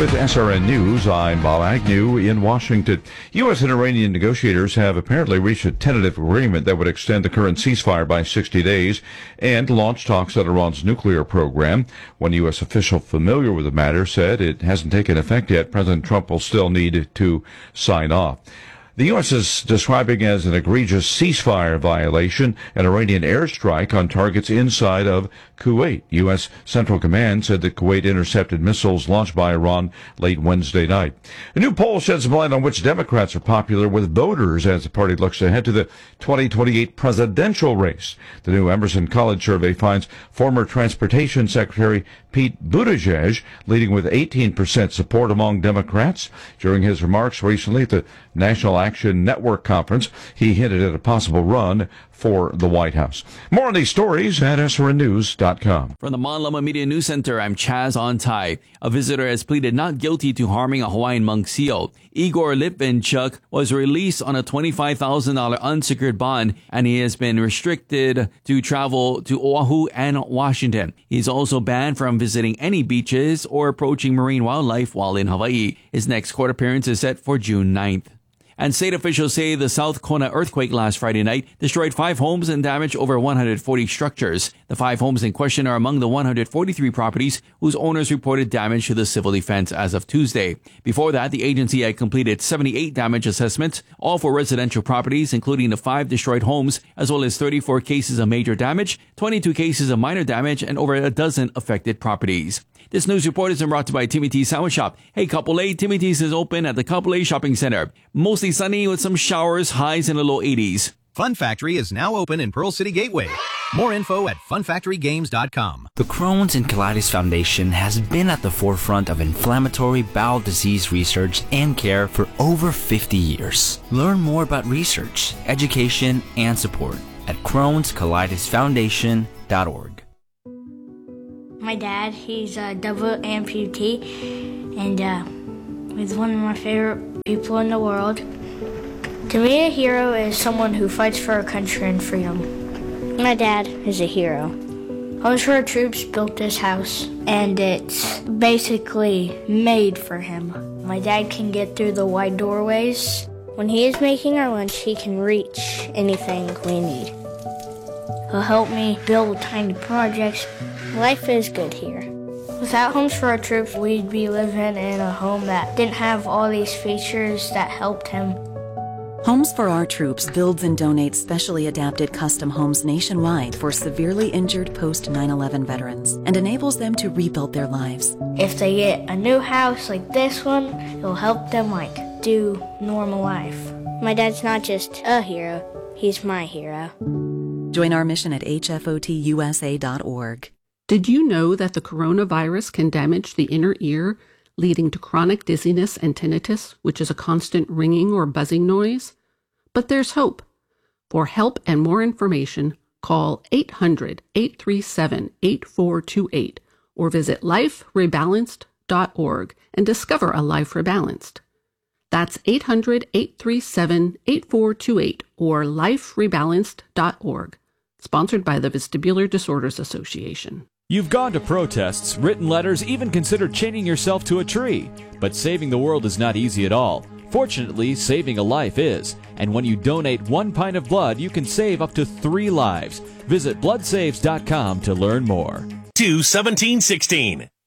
With SRN News, I'm Bob Agnew in Washington. U.S. and Iranian negotiators have apparently reached a tentative agreement that would extend the current ceasefire by 60 days and launch talks on Iran's nuclear program. One U.S. official familiar with the matter said it hasn't taken effect yet. President Trump will still need to sign off. The U.S. is describing as an egregious ceasefire violation an Iranian airstrike on targets inside of Kuwait. U.S. Central Command said that Kuwait intercepted missiles launched by Iran late Wednesday night. A new poll sheds some light on which Democrats are popular with voters as the party looks ahead to the 2028 presidential race. The new Emerson College survey finds former Transportation Secretary Pete Buttigieg leading with 18% support among Democrats. During his remarks recently at the National Action Network Conference, he hinted at a possible run for the White House. More on these stories at srnnews.com. From the Mon Lama Media News Center, I'm Chaz Ontai. A visitor has pleaded not guilty to harming a Hawaiian monk seal. Igor Litvinchuk was released on a $25,000 unsecured bond, and he has been restricted to travel to Oahu and Washington. He's also banned from visiting any beaches or approaching marine wildlife while in Hawaii. His next court appearance is set for June 9th. And state officials say the South Kona earthquake last Friday night destroyed 5 homes and damaged over 140 structures. The 5 homes in question are among the 143 properties whose owners reported damage to the civil defense as of Tuesday. Before that, the agency had completed 78 damage assessments, all for residential properties, including the 5 destroyed homes, as well as 34 cases of major damage, 22 cases of minor damage, and over a dozen affected properties. This news report is brought to you by Timmy T's Sandwich Shop. Hey, Kapolei, Timmy T's is open at the Kapolei Shopping Center. Mostly sunny with some showers, highs in the low 80s. Fun Factory is now open in Pearl City Gateway. More info at funfactorygames.com. The Crohn's and Colitis Foundation has been at the forefront of inflammatory bowel disease research and care for over 50 years. Learn more about research, education, and support at Crohn'sColitisFoundation.org. My dad, he's a double amputee, and he's one of my favorite people in the world. To me, a hero is someone who fights for our country and freedom. My dad is a hero. Homes for Our Troops built this house, and it's basically made for him. My dad can get through the wide doorways. When he is making our lunch, he can reach anything we need. He'll help me build tiny projects. Life is good here. Without Homes for Our Troops, we'd be living in a home that didn't have all these features that helped him. Homes for Our Troops builds and donates specially adapted custom homes nationwide for severely injured post-9/11 veterans and enables them to rebuild their lives. If they get a new house like this one, it'll help them do normal life. My dad's not just a hero, he's my hero. Join our mission at hfotusa.org. Did you know that the coronavirus can damage the inner ear, leading to chronic dizziness and tinnitus, which is a constant ringing or buzzing noise? But there's hope. For help and more information, call 800-837-8428 or visit liferebalanced.org and discover a life rebalanced. That's 800-837-8428 or liferebalanced.org. Sponsored by the Vestibular Disorders Association. You've gone to protests, written letters, even considered chaining yourself to a tree. But saving the world is not easy at all. Fortunately, saving a life is. And when you donate 1 pint of blood, you can save up to 3 lives. Visit bloodsaves.com to learn more. 2-17-16.